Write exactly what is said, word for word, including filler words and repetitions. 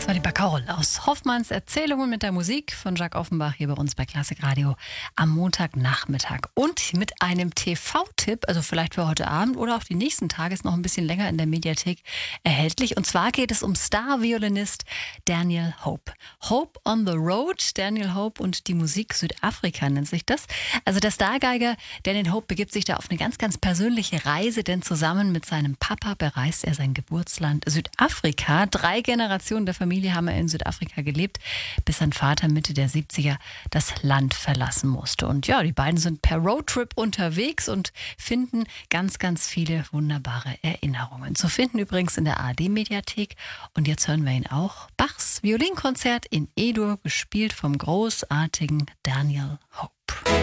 Das war die Baccarol aus Hoffmanns Erzählungen mit der Musik von Jacques Offenbach hier bei uns bei Klassik Radio am Montagnachmittag. Und mit einem T V-Tipp, also vielleicht für heute Abend oder auch die nächsten Tage, ist noch ein bisschen länger in der Mediathek erhältlich. Und zwar geht es um Star-Violinist Daniel Hope. Hope on the Road, Daniel Hope und die Musik Südafrika nennt sich das. Also der Stargeiger Daniel Hope begibt sich da auf eine ganz, ganz persönliche Reise, denn zusammen mit seinem Papa bereist er sein Geburtsland Südafrika. Drei Generationen der Familie haben wir in Südafrika gelebt, bis sein Vater Mitte der siebziger das Land verlassen musste. Und ja, die beiden sind per Roadtrip unterwegs und finden ganz, ganz viele wunderbare Erinnerungen. Zu finden übrigens in der A R D-Mediathek. Und jetzt hören wir ihn auch. Bachs Violinkonzert in E-Dur, gespielt vom großartigen Daniel Hope.